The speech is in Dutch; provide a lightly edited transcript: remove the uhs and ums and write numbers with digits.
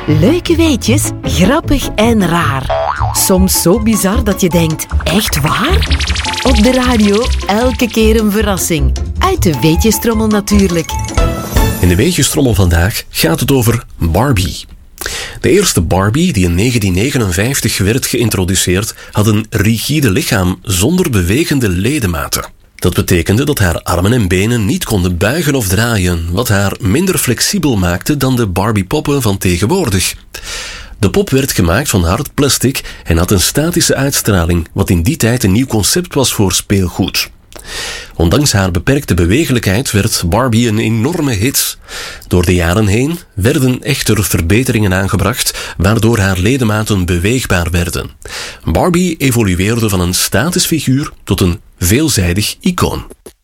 Leuke weetjes, grappig en raar. Soms zo bizar dat je denkt, echt waar? Op de radio elke keer een verrassing. Uit de weetjestrommel natuurlijk. In de weetjestrommel vandaag gaat het over Barbie. De eerste Barbie, die in 1959 werd geïntroduceerd, had een rigide lichaam zonder bewegende ledematen. Dat betekende dat haar armen en benen niet konden buigen of draaien, wat haar minder flexibel maakte dan de Barbie-poppen van tegenwoordig. De pop werd gemaakt van hard plastic en had een statische uitstraling, wat in die tijd een nieuw concept was voor speelgoed. Ondanks haar beperkte bewegelijkheid werd Barbie een enorme hit. Door de jaren heen werden echter verbeteringen aangebracht, waardoor haar ledematen beweegbaar werden. Barbie evolueerde van een statisch figuur tot een veelzijdig icoon.